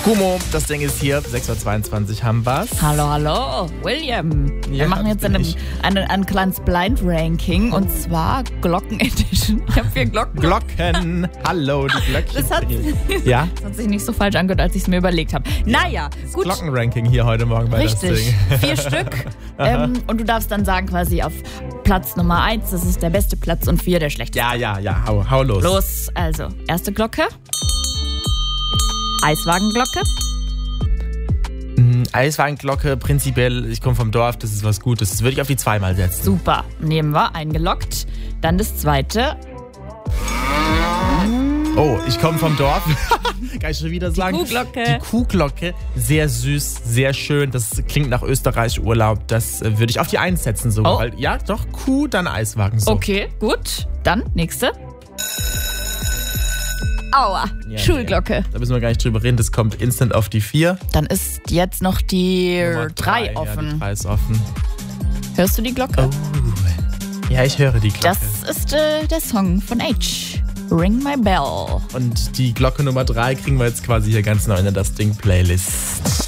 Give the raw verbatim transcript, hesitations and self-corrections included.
Humo, das Ding ist hier. sechs Uhr zweiundzwanzig haben wir's. Hallo, hallo, William. Ja, Wir machen jetzt eine, eine, ein kleines Blind-Ranking und zwar Glocken-Edition. Ich habe vier Glocken. Glocken. Hallo, die Glöckchen. Das hat, ja? das hat sich nicht so falsch angehört, als ich es mir überlegt habe. Naja, gut. Glockenranking hier heute Morgen bei Richtig, das Ding. vier Stück. Ähm, und du darfst dann sagen quasi auf Platz Nummer eins, das ist der beste Platz und vier der schlechteste. Ja, ja, ja, hau, hau los. Los, also, erste Glocke. Eiswagenglocke. Mm, Eiswagenglocke, prinzipiell, ich komme vom Dorf, das ist was Gutes. Das würde ich auf die zweimal setzen. Super, nehmen wir, eingeloggt. Dann das zweite. Oh, ich komme vom Dorf. Kann ich schon wieder sagen. Die Kuhglocke. Die Kuhglocke, sehr süß, sehr schön. Das klingt nach Österreich-Urlaub. Das äh, würde ich auf die eins setzen sogar. Oh. Weil, ja, doch, Kuh, dann Eiswagen. So. Okay, gut. Dann, nächste. Aua, Ja, Schulglocke. Nee, da müssen wir gar nicht drüber reden. Das kommt instant auf die vier. Dann ist jetzt noch die Nummer drei drei, offen. Ja, die drei ist offen. Hörst du die Glocke? Oh. Ja, ich höre die Glocke. Das ist äh, der Song von H. Ring My Bell. Und die Glocke Nummer drei kriegen wir jetzt quasi hier ganz neu in der Das Ding Playlist.